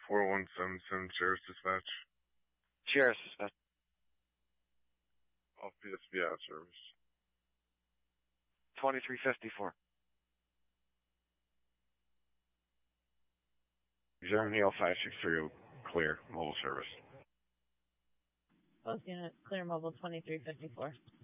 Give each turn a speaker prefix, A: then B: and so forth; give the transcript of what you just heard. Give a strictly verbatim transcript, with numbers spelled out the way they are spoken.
A: four one seven seven Sheriff's Dispatch.
B: Sheriff's Dispatch.
A: Off P S B out service.
B: twenty-three fifty-four.
C: Zero Neil five six three clear mobile service.
D: Both units clear mobile twenty-three fifty-four.